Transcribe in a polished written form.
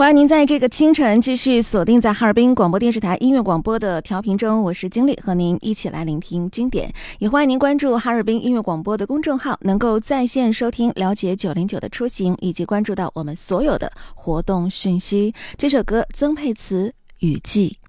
欢迎您在这个清晨继续锁定在哈尔滨广播电视台音乐广播的调频中，我是经理，和您一起来聆听经典。也欢迎您关注哈尔滨音乐广播的公众号，能够在线收听，了解909的出行，以及关注到我们所有的活动讯息。这首歌曾沛慈《雨季》。